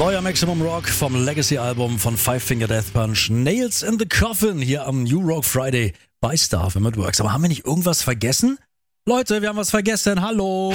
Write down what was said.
Neuer Maximum Rock vom Legacy-Album von Five Finger Death Punch. Nails in the Coffin hier am New Rock Friday bei Star FM at Works. Aber haben wir nicht irgendwas vergessen? Leute, wir haben was vergessen. Hallo!